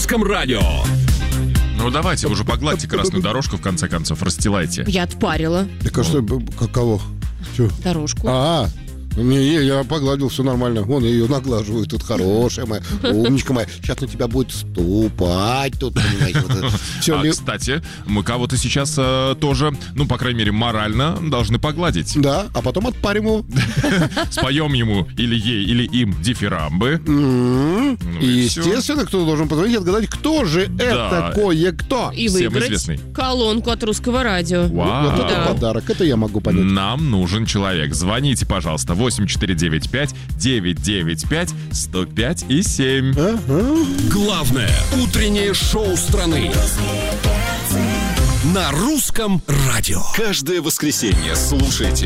Русском радио. Ну давайте, уже погладьте красную дорожку, в конце концов, расстилайте. Я отпарила Так а что, кого? Чё? дорожку. Не, я погладил, все нормально. Вон, я ее наглаживаю, тут хорошая моя, умничка моя. Сейчас на тебя будет ступать тут, понимаете. Вот все, Кстати, мы кого-то сейчас тоже, ну, по крайней мере, морально должны погладить. да, а потом отпарим его. Споем ему или ей, или им дифирамбы. И, и всё. естественно, кто должен позвонить и отгадать, кто же это кое-кто. И Всем выиграть известный. колонку от Русского радио. Вау. Вот это Да. подарок, это я могу понять. Нам нужен человек. Звоните, пожалуйста, 8495-995-105 и 7. Главное утреннее шоу страны на Русском радио. Каждое воскресенье слушайте